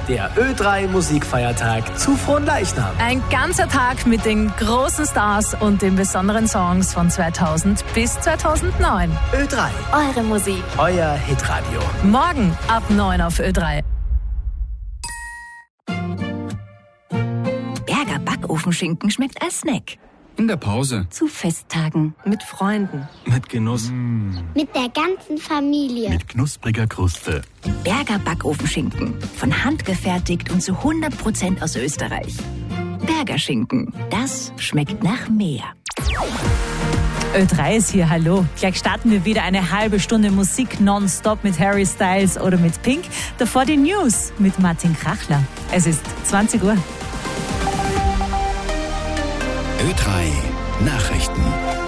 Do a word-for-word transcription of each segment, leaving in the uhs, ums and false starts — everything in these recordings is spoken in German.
der Ö drei Musikfeiertag zu Fronleichnam. Ein ganzer Tag mit den großen Stars und den besonderen Songs von zweitausend bis zweitausendneun. Ö drei. Eure Musik. Euer Hitradio. Morgen ab neun auf Ö drei. Berger Backofenschinken schmeckt als Snack. In der Pause. Zu Festtagen. Mit Freunden. Mit Genuss. Mm. Mit der ganzen Familie. Mit knuspriger Kruste. Berger Backofenschinken. Von Hand gefertigt und zu hundert Prozent aus Österreich. Berger Schinken. Das schmeckt nach mehr. Ö drei ist hier, hallo. Gleich starten wir wieder eine halbe Stunde Musik nonstop mit Harry Styles oder mit Pink. Davor die News mit Martin Krachler. Es ist zwanzig Uhr. Ö drei Nachrichten.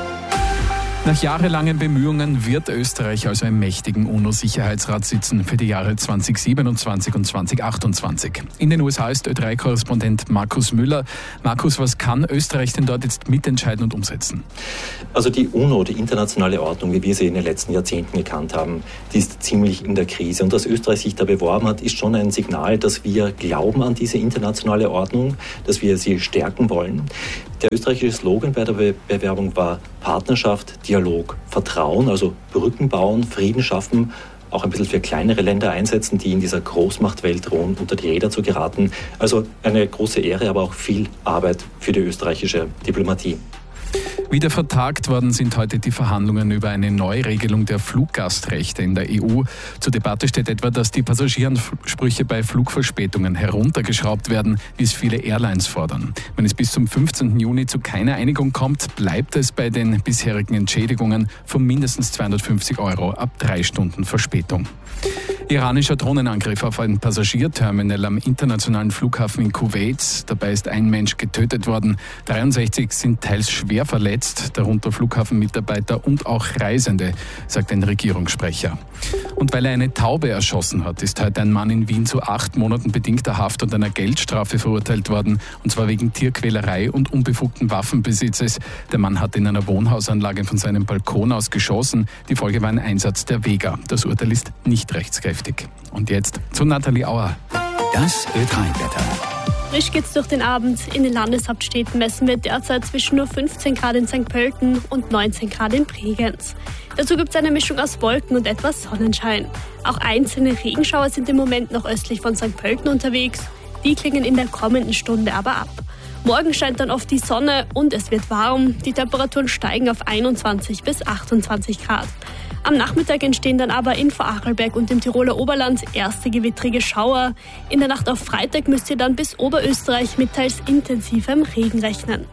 Nach jahrelangen Bemühungen wird Österreich also im mächtigen UNO-Sicherheitsrat sitzen für die Jahre zweitausendsiebenundzwanzig und zweitausendachtundzwanzig. In den U S A ist Ö drei Korrespondent Markus Müller. Markus, was kann Österreich denn dort jetzt mitentscheiden und umsetzen? Also die UNO, die internationale Ordnung, wie wir sie in den letzten Jahrzehnten gekannt haben, die ist ziemlich in der Krise. Und dass Österreich sich da beworben hat, ist schon ein Signal, dass wir glauben an diese internationale Ordnung, dass wir sie stärken wollen. Der österreichische Slogan bei der Be- Bewerbung war Partnerschaft, Dialog, Vertrauen, also Brücken bauen, Frieden schaffen, auch ein bisschen für kleinere Länder einsetzen, die in dieser Großmachtwelt drohen, unter die Räder zu geraten. Also eine große Ehre, aber auch viel Arbeit für die österreichische Diplomatie. Wieder vertagt worden sind heute die Verhandlungen über eine Neuregelung der Fluggastrechte in der E U. Zur Debatte steht etwa, dass die Passagieransprüche bei Flugverspätungen heruntergeschraubt werden, wie es viele Airlines fordern. Wenn es bis zum fünfzehnten Juni zu keiner Einigung kommt, bleibt es bei den bisherigen Entschädigungen von mindestens zweihundertfünfzig Euro ab drei Stunden Verspätung. Iranischer Drohnenangriff auf ein Passagierterminal am internationalen Flughafen in Kuwait. Dabei ist ein Mensch getötet worden. dreiundsechzig sind teils schwer verletzt, darunter Flughafenmitarbeiter und auch Reisende, sagt ein Regierungssprecher. Und weil er eine Taube erschossen hat, ist heute ein Mann in Wien zu acht Monaten bedingter Haft und einer Geldstrafe verurteilt worden, und zwar wegen Tierquälerei und unbefugten Waffenbesitzes. Der Mann hat in einer Wohnhausanlage von seinem Balkon aus geschossen. Die Folge war ein Einsatz der Vega. Das Urteil ist nicht rechtskräftig. Und jetzt zu Nathalie Auer. Das Ö drei Wetter. Frisch geht's durch den Abend. In den Landeshauptstädten messen wir derzeit zwischen nur fünfzehn Grad in Sankt Pölten und neunzehn Grad in Bregenz. Dazu gibt's eine Mischung aus Wolken und etwas Sonnenschein. Auch einzelne Regenschauer sind im Moment noch östlich von Sankt Pölten unterwegs. Die klingen in der kommenden Stunde aber ab. Morgen scheint dann oft die Sonne und es wird warm. Die Temperaturen steigen auf einundzwanzig bis achtundzwanzig Grad. Am Nachmittag entstehen dann aber in Vorarlberg und im Tiroler Oberland erste gewittrige Schauer. In der Nacht auf Freitag müsst ihr dann bis Oberösterreich mit teils intensivem Regen rechnen.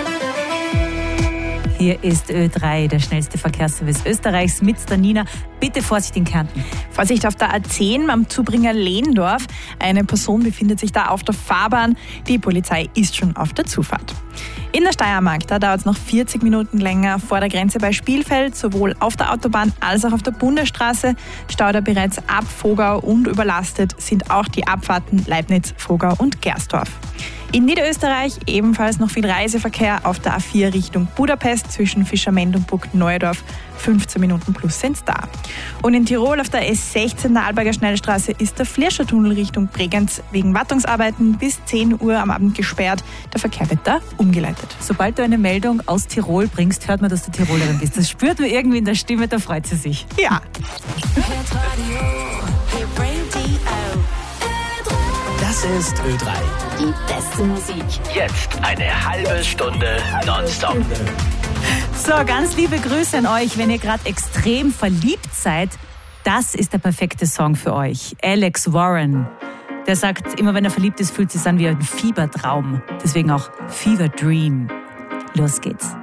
Hier ist Ö drei, der schnellste Verkehrsservice Österreichs mit der Nina. Bitte Vorsicht in Kärnten. Vorsicht auf der A zehn am Zubringer Lehndorf. Eine Person befindet sich da auf der Fahrbahn. Die Polizei ist schon auf der Zufahrt. In der Steiermark, da dauert es noch vierzig Minuten länger vor der Grenze bei Spielfeld, sowohl auf der Autobahn als auch auf der Bundesstraße. Stauder bereits ab Vogau und überlastet sind auch die Abfahrten Leibniz, Vogau und Gersdorf. In Niederösterreich ebenfalls noch viel Reiseverkehr auf der A vier Richtung Budapest zwischen Fischermend und Burg-Neudorf. fünfzehn Minuten plus sind da. Und in Tirol auf der S sechzehn der Arlberger Schnellstraße ist der Flirscher-Tunnel Richtung Bregenz wegen Wartungsarbeiten bis zehn Uhr am Abend gesperrt. Der Verkehr wird da umgeleitet. Sobald du eine Meldung aus Tirol bringst, hört man, dass du Tirolerin bist. Das spürt man irgendwie in der Stimme, da freut sie sich. Ja. Das ist Ö drei. Die beste Musik. Jetzt eine halbe Stunde nonstop. So, ganz liebe Grüße an euch, wenn ihr gerade extrem verliebt seid. Das ist der perfekte Song für euch. Alex Warren. Der sagt, immer wenn er verliebt ist, fühlt es sich an wie ein Fiebertraum. Deswegen auch Fever Dream. Los geht's.